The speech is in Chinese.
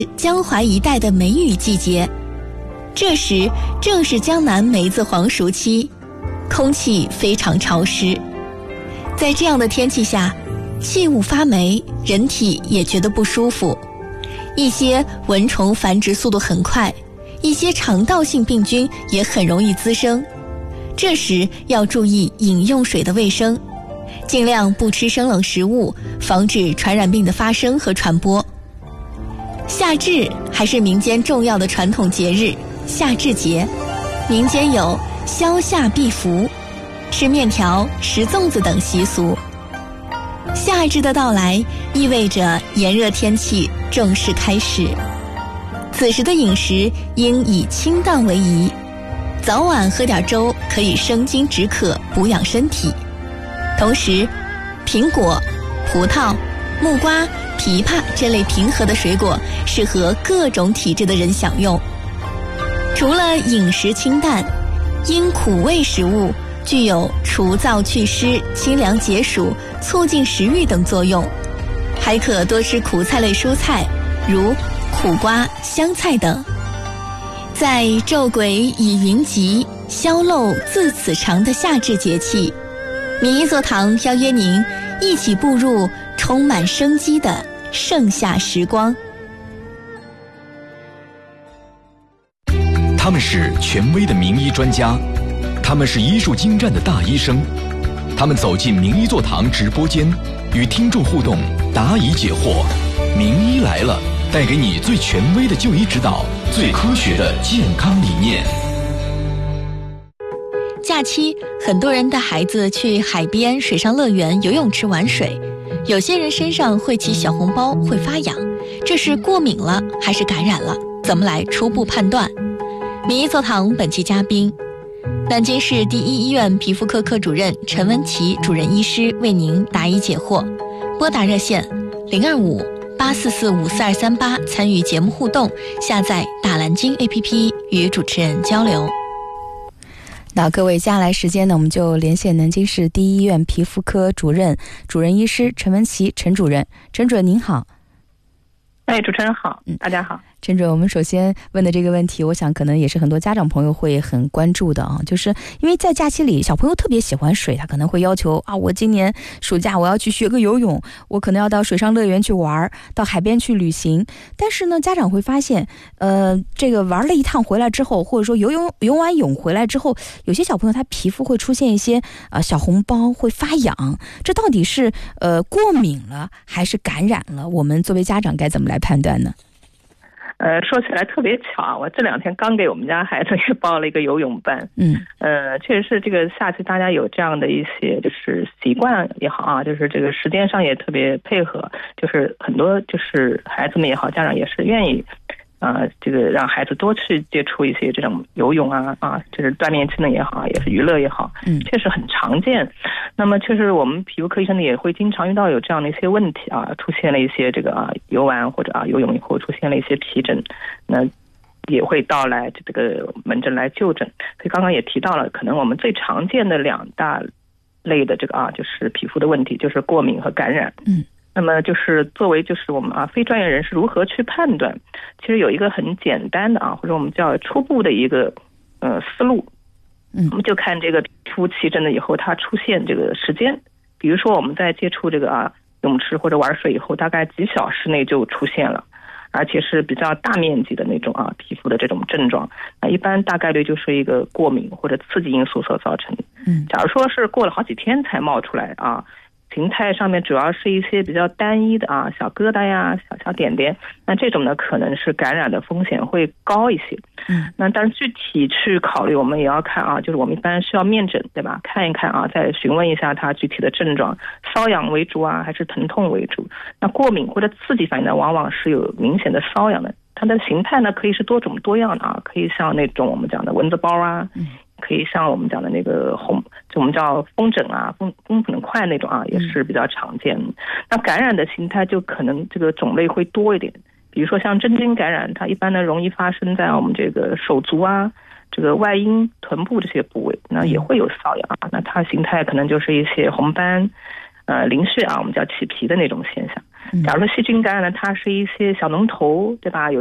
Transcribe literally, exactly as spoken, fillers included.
江淮一带的梅雨季节，这时正是江南梅子黄熟期，空气非常潮湿。在这样的天气下，气雾发霉，人体也觉得不舒服。一些蚊虫繁殖速度很快，一些肠道性病菌也很容易滋生。这时要注意饮用水的卫生，尽量不吃生冷食物，防止传染病的发生和传播。夏至还是民间重要的传统节日，夏至节，民间有消夏避伏、吃面条、食粽子等习俗。夏至的到来意味着炎热天气正式开始，此时的饮食应以清淡为宜，早晚喝点粥可以生津止渴，补养身体。同时，苹果、葡萄、木瓜、枇杷这类平和的水果适合各种体质的人享用。除了饮食清淡，因苦味食物具有除燥祛湿、清凉解暑、促进食欲等作用，还可多吃苦菜类蔬菜，如苦瓜、香菜等。在昼鬼已云集，宵漏自此长的夏至节气，民医座堂邀约您一起步入充满生机的盛夏时光。 他们是权威的名医专家，他们是医术精湛的大医生，他们走进名医座堂直播间，与听众互动，答疑解惑。名医来了，带给你最权威的就医指导，最科学的健康理念。 假期，很多人带孩子去海边、水上乐园游泳池玩水，有些人身上会起小红包，会发痒，这是过敏了还是感染了？怎么来初步判断？名医座堂本期嘉宾，南京市第一医院皮肤科科主任陈文琪主任医师为您答疑解惑。拨打热线零二五八四四五四二三八参与节目互动，下载大蓝鲸 A P P 与主持人交流。 那各位，接下来时间呢，我们就连线南京市第一医院皮肤科主任主任医师陈文琪陈主任。陈主任您好。 哎，主持人好，大家好。 陈主任，我们首先问的这个问题，我想可能也是很多家长朋友会很关注的啊，就是因为在假期里，小朋友特别喜欢水，他可能会要求啊，我今年暑假我要去学个游泳，我可能要到水上乐园去玩，到海边去旅行。但是呢，家长会发现，呃，这个玩了一趟回来之后，或者说游泳游完泳回来之后，有些小朋友他皮肤会出现一些呃小红包，会发痒，这到底是呃过敏了还是感染了？我们作为家长该怎么来判断呢？ 呃，说起来特别巧啊，我这两天刚给我们家孩子也报了一个游泳班。嗯，呃，确实是这个夏季大家有这样的一些就是习惯也好啊，就是这个时间上也特别配合，就是很多就是孩子们也好，家长也是愿意。啊、呃，这个让孩子多去接触一些这种游泳啊啊，就是锻炼技能也好，也是娱乐也好，嗯，确实很常见。那么确实我们皮肤科医生呢也会经常遇到有这样的一些问题啊，出现了一些这个啊游玩或者啊游泳以后出现了一些皮疹，那也会到来这个门诊来就诊。所以刚刚也提到了，可能我们最常见的两大类的这个啊就是皮肤的问题，就是过敏和感染。嗯。那么就是作为就是我们啊非专业人士如何去判断，其实有一个很简单的啊或者我们叫初步的一个呃思路，嗯，我们就看这个皮肤起疹了以后它出现这个时间，比如说我们在接触这个啊泳池或者玩水以后，大概几小时内就出现了，而且是比较大面积的那种啊皮肤的这种症状，那一般大概率就是一个过敏或者刺激因素所造成的。嗯，假如说是过了好几天才冒出来啊。形态上面主要是一些比较单一的啊小疙瘩呀小小点点，那这种呢可能是感染的风险会高一些。嗯，那但是具体去考虑我们也要看啊，就是我们一般需要面诊对吧，看一看啊，再询问一下它具体的症状，瘙痒为主啊还是疼痛为主。那过敏或者刺激反应呢往往是有明显的瘙痒的，它的形态呢可以是多种多样的啊，可以像那种我们讲的蚊子包啊，嗯，可以像我们讲的那个红，就我们叫风疹啊、风风疹块那种啊，也是比较常见的。那感染的形态就可能这个种类会多一点，比如说像真菌感染，它一般呢容易发生在我们这个手足啊、这个外阴、臀部这些部位，那也会有瘙痒啊。那它形态可能就是一些红斑、呃淋血啊，我们叫起皮的那种现象。 假如说细菌感染呢，它是一些小农头，对吧？有